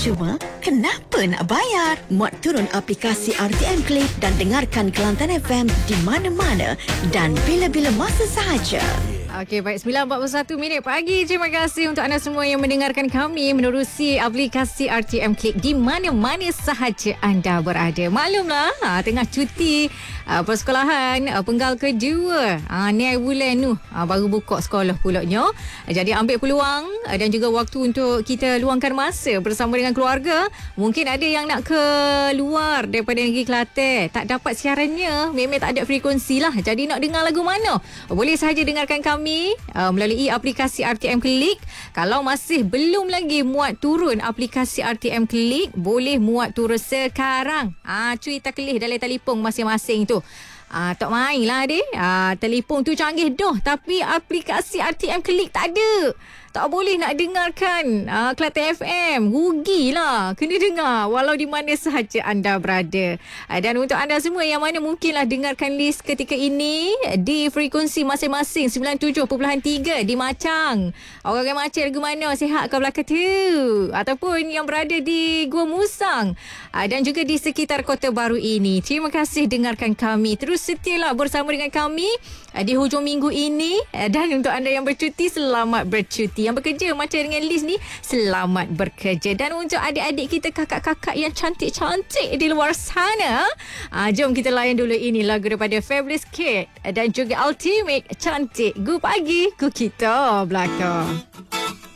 Cuma, kenapa nak bayar? Muat turun aplikasi RTM Klik dan dengarkan Kelantan FM di mana-mana dan bila-bila masa sahaja. Okey, baik. 9.41 pagi. Terima kasih untuk anda semua yang mendengarkan kami menerusi aplikasi RTM Klik di mana-mana sahaja anda berada. Maklumlah, tengah cuti persekolahan penggal kedua. Ni bulan tu baru buka sekolah pulaknya. Jadi ambil peluang dan juga waktu untuk kita luangkan masa bersama dengan keluarga. Mungkin ada yang nak ke luar daripada negeri Kelantan, tak dapat siarannya, memang tak ada frekuensi lah. Jadi nak dengar lagu mana? Boleh sahaja dengarkan kami melalui aplikasi RTM Klik. Kalau masih belum lagi muat turun aplikasi RTM Klik, boleh muat turun sekarang. Cuy tak kelih dalam telefon masing-masing tu. Tak main lah deh. Telefon tu canggih dah, tapi aplikasi RTM Klik tak ada. Tak boleh nak dengarkan Kelantan FM. Rugilah. Kena dengar walau di mana sahaja anda berada. Dan untuk anda semua yang mana mungkinlah dengarkan list ketika ini di frekuensi masing-masing 97.3 di Macang. Orang-orang Macang lagu mana? Sihat ke belakang tu? Ataupun yang berada di Gua Musang dan juga di sekitar Kota Baru ini. Terima kasih dengarkan kami. Terus setialah bersama dengan kami di hujung minggu ini. Dan untuk anda yang bercuti, selamat bercuti. Yang bekerja macam dengan Liz ni, selamat bekerja. Dan untuk adik-adik kita, kakak-kakak yang cantik-cantik di luar sana, jom kita layan dulu ini lagu daripada Fabulous Kid dan juga Ultimate Cantik. Gu pagi, gu kita belakang.